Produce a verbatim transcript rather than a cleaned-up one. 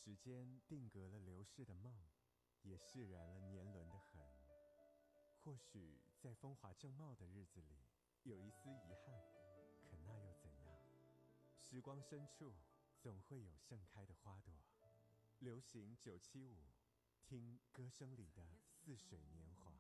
时间定格了流逝的梦，也释然了年轮的痕。或许在风华正茂的日子里，有一丝遗憾，可那又怎样？时光深处，总会有盛开的花朵。流行九七五，听歌声里的似水年华。